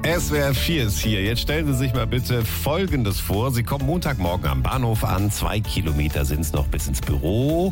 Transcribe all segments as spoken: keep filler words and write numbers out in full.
S W R vier ist hier. Jetzt stellen Sie sich mal bitte Folgendes vor. Sie kommen Montagmorgen am Bahnhof an. Zwei Kilometer sind es noch bis ins Büro.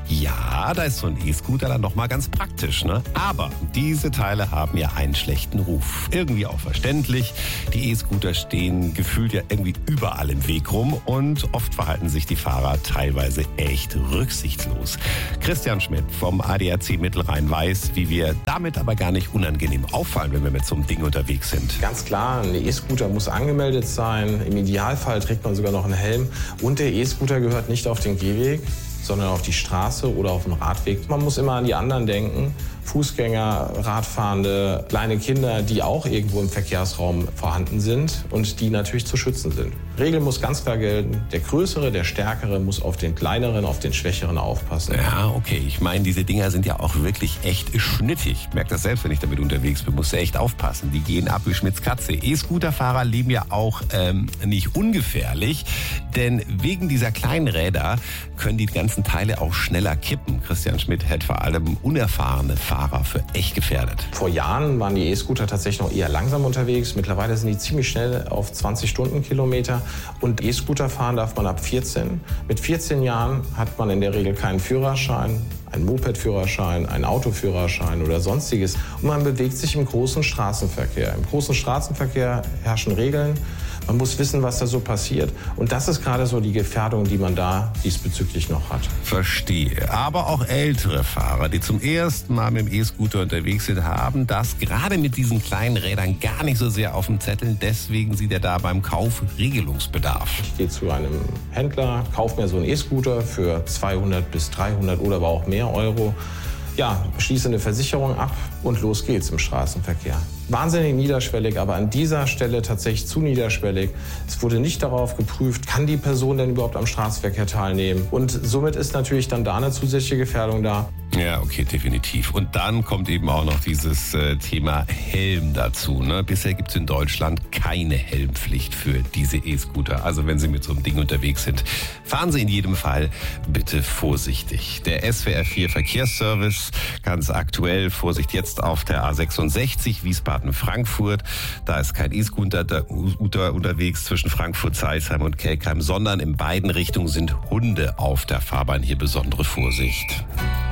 Ja, da ist so ein E-Scooter dann noch mal ganz praktisch, ne? Aber diese Teile haben ja einen schlechten Ruf. Irgendwie auch verständlich. Die E-Scooter stehen gefühlt ja irgendwie überall im Weg rum und oft verhalten sich die Fahrer teilweise echt rücksichtslos. Christian Schmidt vom A D A C Mittelrhein weiß, wie wir damit aber gar nicht unangenehm auffallen, wenn wir mit so einem Ding unterwegs sind. Ganz klar, ein E-Scooter muss angemeldet sein. Im Idealfall trägt man sogar noch einen Helm. Und der E-Scooter gehört nicht auf den Gehweg, sondern auf die Straße oder auf den Radweg. Man muss immer an die anderen denken. Fußgänger, Radfahrende, kleine Kinder, die auch irgendwo im Verkehrsraum vorhanden sind und die natürlich zu schützen sind. Regel muss ganz klar gelten, der Größere, der Stärkere muss auf den Kleineren, auf den Schwächeren aufpassen. Ja, okay. Ich meine, diese Dinger sind ja auch wirklich echt schnittig. Ich merke das selbst, wenn ich damit unterwegs bin. Musst du echt aufpassen. Die gehen ab wie Schmitz Katze. E-Scooterfahrer leben ja auch ähm, nicht ungefährlich, denn wegen dieser kleinen Räder können die ganzen Teile auch schneller kippen. Christian Schmidt hält vor allem unerfahrene Fahrer für echt gefährdet. Vor Jahren waren die E-Scooter tatsächlich noch eher langsam unterwegs. Mittlerweile sind die ziemlich schnell auf zwanzig Stundenkilometer. Und E-Scooter fahren darf man ab vierzehn. Mit vierzehn Jahren hat man in der Regel keinen Führerschein, einen Moped-Führerschein, einen Autoführerschein oder sonstiges. Und man bewegt sich im großen Straßenverkehr. Im großen Straßenverkehr herrschen Regeln. Man muss wissen, was da so passiert. Und das ist gerade so die Gefährdung, die man da diesbezüglich noch hat. Verstehe. Aber auch ältere Fahrer, die zum ersten Mal mit dem E-Scooter unterwegs sind, haben das gerade mit diesen kleinen Rädern gar nicht so sehr auf dem Zettel. Deswegen sieht er da beim Kauf Regelungsbedarf. Ich gehe zu einem Händler, kaufe mir so einen E-Scooter für zweihundert bis dreihundert oder aber auch mehr Euro. Ja, schließe eine Versicherung ab und los geht's im Straßenverkehr. Wahnsinnig niederschwellig, aber an dieser Stelle tatsächlich zu niederschwellig. Es wurde nicht darauf geprüft, kann die Person denn überhaupt am Straßenverkehr teilnehmen? Und somit ist natürlich dann da eine zusätzliche Gefährdung da. Ja, okay, definitiv. Und dann kommt eben auch noch dieses äh, Thema Helm dazu. Ne? Bisher gibt es in Deutschland keine Helmpflicht für diese E-Scooter. Also wenn Sie mit so einem Ding unterwegs sind, fahren Sie in jedem Fall bitte vorsichtig. Der S W R vier Verkehrsservice, ganz aktuell, Vorsicht jetzt auf der A sechsundsechzig Wiesbaden-Frankfurt. Da ist kein E-Scooter unterwegs zwischen Frankfurt-Zeisheim und Kelkheim, sondern in beiden Richtungen sind Hunde auf der Fahrbahn. Hier besondere Vorsicht.